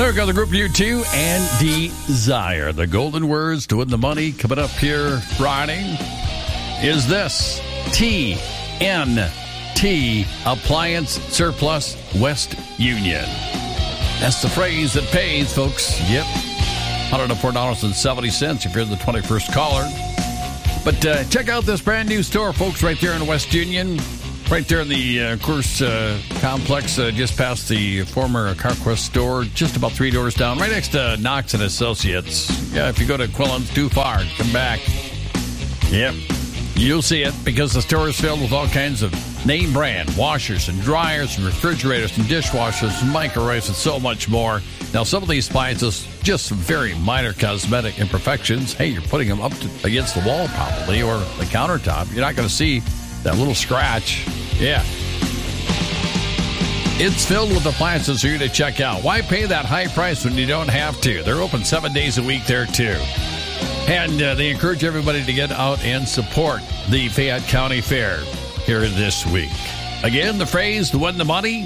There we go, the group U2 and Desire. The golden words to win the money coming up here Friday is this. TNT Appliance Surplus West Union. That's the phrase that pays, folks. Yep. $104.70 if you're the 21st caller. But check out this brand new store, folks, right there in West Union. Right there in the, complex, just past the former CarQuest store, just about 3 doors down, right next to Knox and Associates. Yeah, if you go to Quillen's too far, come back. Yep, you'll see it because the store is filled with all kinds of name brand washers and dryers and refrigerators and dishwashers and microwaves and so much more. Now, some of these appliances, just some very minor cosmetic imperfections. Hey, you're putting them up against the wall probably or the countertop. You're not going to see that little scratch. Yeah. It's filled with appliances for you to check out. Why pay that high price when you don't have to? They're open 7 days a week there, too. And they encourage everybody to get out and support the Fayette County Fair here this week. Again, the phrase to win the money,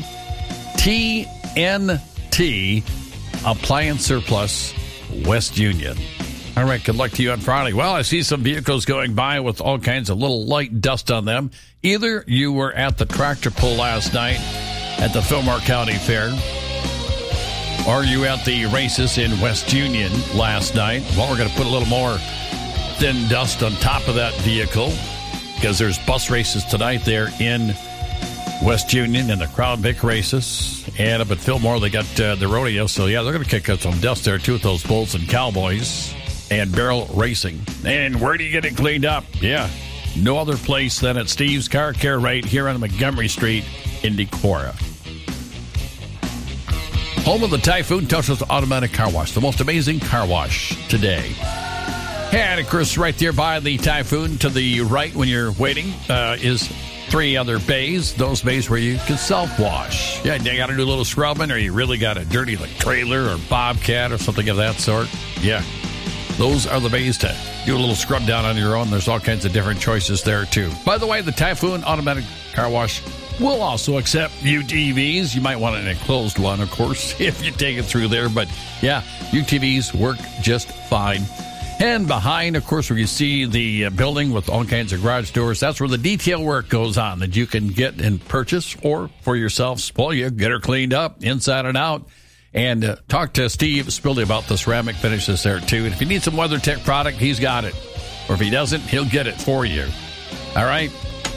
TNT Appliance Surplus West Union. All right, good luck to you on Friday. Well, I see some vehicles going by with all kinds of little light dust on them. Either you were at the tractor pull last night at the Fillmore County Fair, or you at the races in West Union last night. Well, we're going to put a little more thin dust on top of that vehicle because there's bus races tonight there in West Union and the Crown Vic races. And up at Fillmore, they got the rodeo. So, yeah, they're going to kick up some dust there, too, with those Bulls and Cowboys and barrel racing. And where do you get it cleaned up? Yeah, no other place than at Steve's Car Care right here on Montgomery Street in Decorah. Home of the Typhoon Touchless Automatic Car Wash, the most amazing car wash today. And, of course, right there by the Typhoon to the right when you're waiting is 3 other bays, those bays where you can self-wash. Yeah, you got to do a little scrubbing or you really got a dirty like trailer or Bobcat or something of that sort. Yeah. Those are the bays to do a little scrub down on your own. There's all kinds of different choices there, too. By the way, the Typhoon Automatic Car Wash will also accept UTVs. You might want an enclosed one, of course, if you take it through there. But, yeah, UTVs work just fine. And behind, of course, where you see the building with all kinds of garage doors, that's where the detail work goes on that you can get and purchase or for yourself. Well, you get her cleaned up inside and out. And talk to Steve Spilly about the ceramic finishes there, too. And if you need some WeatherTech product, he's got it. Or if he doesn't, he'll get it for you. All right?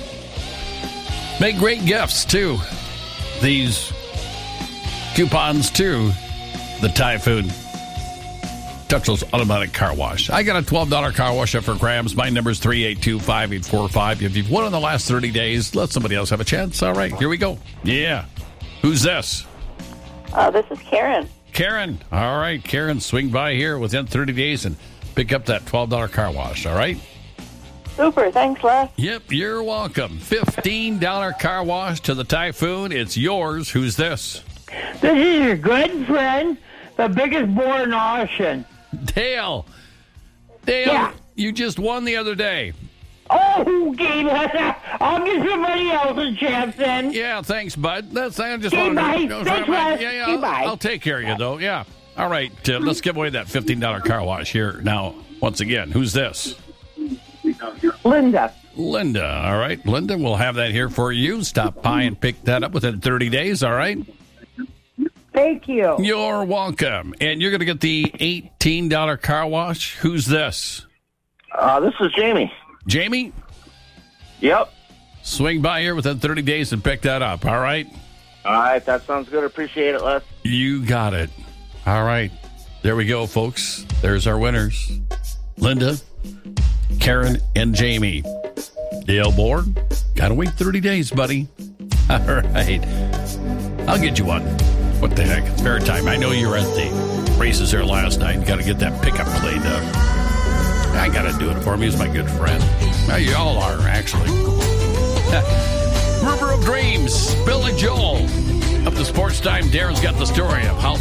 Make great gifts, too. These coupons, too. The Typhoon Touchless Automatic Car Wash. I got a $12 car wash up for grabs. My number is 382-5845. If you've won in the last 30 days, let somebody else have a chance. All right, here we go. Yeah. Who's this? This is Karen. Karen. All right, Karen, swing by here within 30 days and pick up that $12 car wash, all right? Super. Thanks, Les. Yep, you're welcome. $15 car wash to the Typhoon. It's yours. Who's this? This is your good friend, the biggest boar in the ocean. Dale. Yeah. You just won the other day. Oh, okay. I'll give somebody else a chance then. Yeah, thanks, bud. I just Okay, wanted bye. to... Thanks, Les. Yeah, Okay, bye. I'll take care of you, though. Yeah. All right, let's give away that $15 car wash here now. Once again, who's this? Linda. Linda. All right, Linda, we'll have that here for you. Stop by and pick that up within 30 days, all right? Thank you. You're welcome. And you're going to get the $18 car wash. Who's this? This is Jamie. Jamie? Yep. Swing by here within 30 days and pick that up, all right? All right, that sounds good. Appreciate it, Les. You got it. All right. There we go, folks. There's our winners. Linda, Karen, and Jamie. Dale Moore, got to wait 30 days, buddy. All right. I'll get you one. What the heck? It's fair time. I know you were at the races there last night. Got to get that pickup cleaned up. I got to do it for him. He's my good friend. Well, you all are, actually. River of Dreams, Bill and Joel. Up to Sports Time, Darren's got the story of how